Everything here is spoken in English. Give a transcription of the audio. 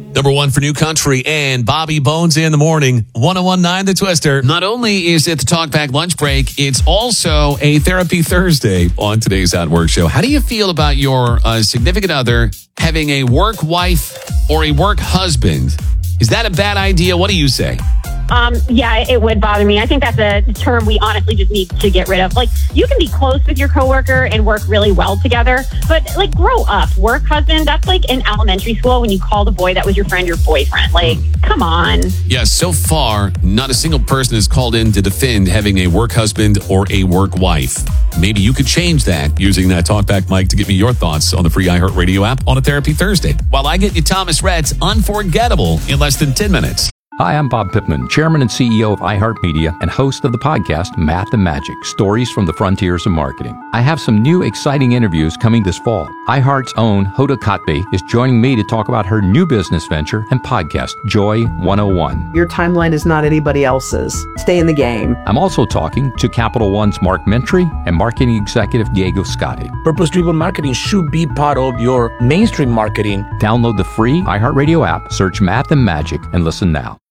Number one for New Country and Bobby Bones in the morning. 101.9 The Twister. Not only is it the Talkback lunch break, it's also a Therapy Thursday on today's At Work show. How do you feel about your significant other having a work wife or a work husband? Is that a bad idea? What do you say? Yeah, it would bother me. I think that's a term we honestly just need to get rid of. Like, you can be close with your coworker and work really well together, but like, grow up. Work husband, that's like in elementary school when you called a boy that was your friend your boyfriend. Like, come on. Yeah, so far, not a single person has called in to defend having a work husband or a work wife. Maybe you could change that using that Talkback mic to give me your thoughts on the free iHeartRadio app on a Therapy Thursday. While I get you Thomas Rhett's Unforgettable in less than 10 minutes. Hi, I'm Bob Pittman, Chairman and CEO of iHeartMedia and host of the podcast Math and Magic, Stories from the Frontiers of Marketing. I have some new exciting interviews coming this fall. iHeart's own Hoda Kotb is joining me to talk about her new business venture and podcast, Joy 101. Your timeline is not anybody else's. Stay in the game. I'm also talking to Capital One's Mark Mentry and marketing executive Diego Scotti. Purpose-driven marketing should be part of your mainstream marketing. Download the free iHeartRadio app, search Math and Magic, and listen now.